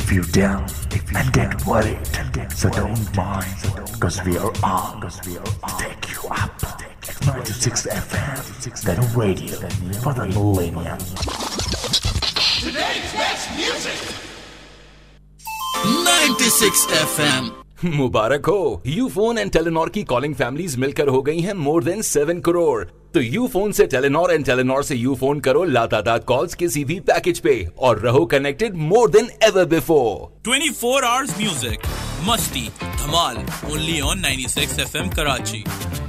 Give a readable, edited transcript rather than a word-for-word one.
If you're down and get worried, so don't mind, cause we are on to take you up. 96 FM, the radio for the millennium. Today's best music. 96 FM. मुबारक हो, Ufone and Telenor की calling families मिलकर हो गई हैं more than 7 crore. तो यूफोन से Telenor and Telenor से यूफोन करो लातादार कॉल्स किसी भी पैकेज पे और रहो connected more than ever before. 24 hours music, मस्ती, धमाल, only on 96 FM Karachi.